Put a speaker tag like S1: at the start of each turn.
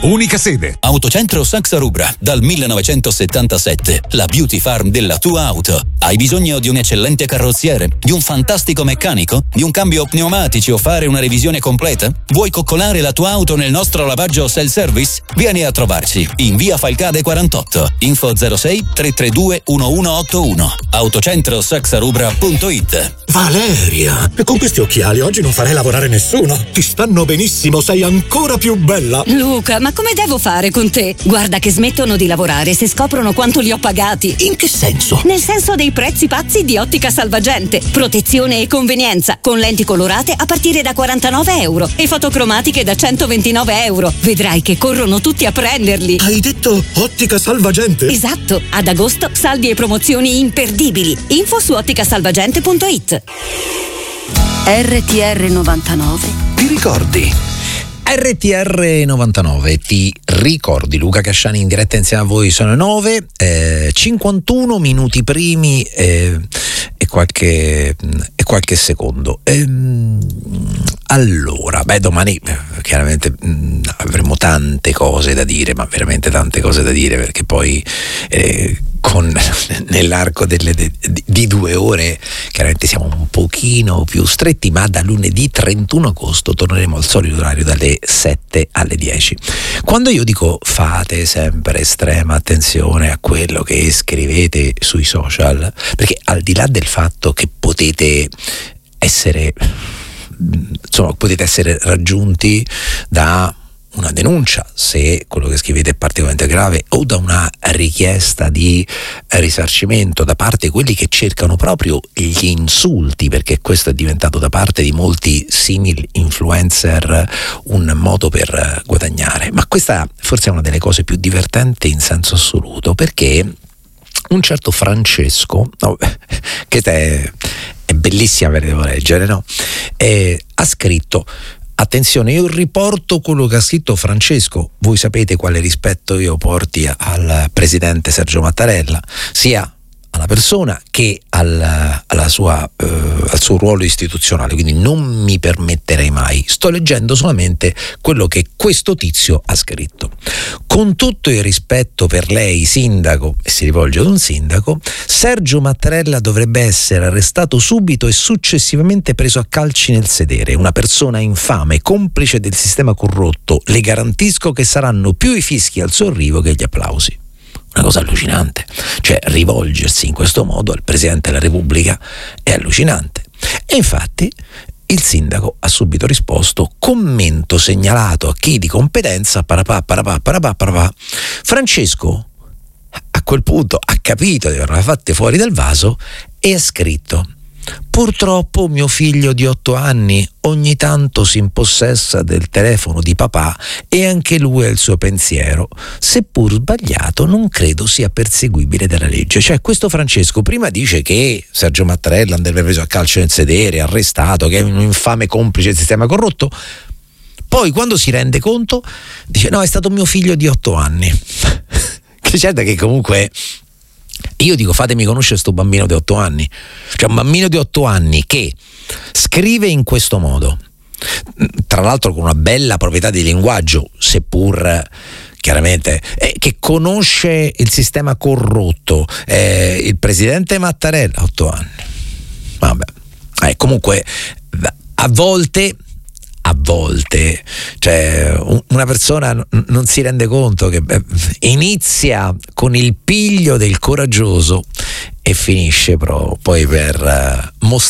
S1: Unica sede.
S2: Autocentro Saxa Rubra, dal 1977. La beauty farm della tua auto. Hai bisogno di un eccellente carrozziere? Di un fantastico meccanico? Di un cambio pneumatici o fare una revisione completa? Vuoi coccolare la tua auto nel nostro lavaggio self-service? Vieni a trovarci in via Falcade 48. Info 06 332 1181. autocentrosaxarubra.it.
S3: Valeria, con questi occhiali oggi non farei lavorare nessuno. Ti stanno benissimo, sei ancora più bella.
S4: Luca, ma come devo fare con te? Guarda che smettono di lavorare se scoprono quanto li ho pagati.
S3: In che senso?
S4: Nel senso dei prezzi pazzi di Ottica Salvagente. Protezione e convenienza, con lenti colorate a partire da €49 e fotocromatiche da €129. Vedrai che corrono tutti a prenderli.
S3: Hai detto Ottica Salvagente?
S4: Esatto, ad agosto saldi e promozioni imperdibili. Info su otticasalvagente.it. RTR 99.
S5: Ti ricordi? RTR 99, ti ricordi? Luca Casciani in diretta insieme a voi, sono 9, 51 minuti primi e qualche secondo. Allora, domani chiaramente avremo tante cose da dire, ma veramente tante cose da dire, perché poi nell'arco di 2 ore chiaramente siamo un pochino più stretti, ma da lunedì 31 agosto torneremo al solito orario dalle 7 alle 10. Quando io dico fate sempre estrema attenzione a quello che scrivete sui social, perché al di là del fatto che potete essere raggiunti da una denuncia se quello che scrivete è particolarmente grave, o da una richiesta di risarcimento da parte di quelli che cercano proprio gli insulti, perché questo è diventato da parte di molti simil influencer un modo per guadagnare. Ma questa forse è una delle cose più divertenti in senso assoluto, perché un certo Francesco, che è bellissima per leggere, no? Ha scritto: attenzione, io riporto quello che ha scritto Francesco. Voi sapete quale rispetto io porti al presidente Sergio Mattarella, sia alla persona che al suo ruolo istituzionale, quindi non mi permetterei mai. Sto leggendo solamente quello che questo tizio ha scritto. Con tutto il rispetto per lei, sindaco, e si rivolge ad un sindaco, Sergio Mattarella dovrebbe essere arrestato subito e successivamente preso a calci nel sedere. Una persona infame, complice del sistema corrotto. Le garantisco che saranno più i fischi al suo arrivo che gli applausi. Una cosa allucinante, cioè rivolgersi in questo modo al Presidente della Repubblica è allucinante. E infatti il sindaco ha subito risposto: commento segnalato a chi di competenza, parapà. Francesco a quel punto ha capito di averla fatte fuori dal vaso e ha scritto: purtroppo mio figlio di 8 anni ogni tanto si impossessa del telefono di papà e anche lui ha il suo pensiero. Seppur sbagliato, non credo sia perseguibile dalla legge. Cioè, questo Francesco prima dice che Sergio Mattarella andrebbe preso a calcio nel sedere, arrestato, che è un infame complice del sistema corrotto. Poi, quando si rende conto, dice: no, è stato mio figlio di 8 anni. Che certo che comunque... Io dico, fatemi conoscere sto bambino di 8 anni. Cioè un bambino di 8 anni che scrive in questo modo, tra l'altro con una bella proprietà di linguaggio, seppur chiaramente, che conosce il sistema corrotto, il presidente Mattarella, 8 anni. Vabbè, comunque a volte, cioè una persona non si rende conto che inizia con il piglio del coraggioso e finisce poi per mostrare